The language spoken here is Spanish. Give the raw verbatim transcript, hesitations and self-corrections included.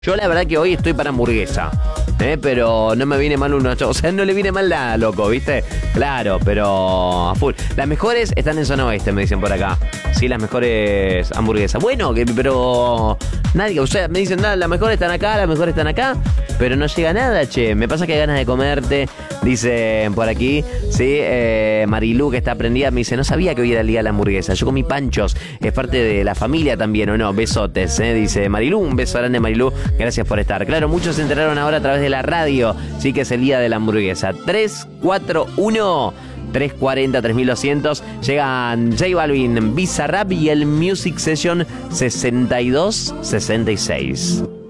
Yo la verdad que hoy estoy para hamburguesa, ¿eh? Pero no me viene mal uno, o sea, no le viene mal nada, loco, ¿viste? Claro, pero a full. Las mejores están en zona oeste, me dicen por acá. Sí, las mejores hamburguesas. Bueno, que, pero nadie, o sea, me dicen, nada, las mejores están acá, las mejores están acá, pero no llega nada, che. Me pasa que hay ganas de comerte, dicen por aquí, sí. Eh, Marilú, que está prendida, me dice, no sabía que hoy era el día de la hamburguesa. Yo comí panchos, es parte de la familia también, ¿o no? Besotes, ¿eh? Dice Marilú, un beso grande, Marilú. Gracias por estar. Claro, muchos se enteraron ahora a través de la radio. Sí que es el día de la hamburguesa. tres cuatro uno, tres cuatro cero, tres mil doscientos. Llegan J Balvin, Bizarrap y el Music Session sesenta y dos sesenta y seis.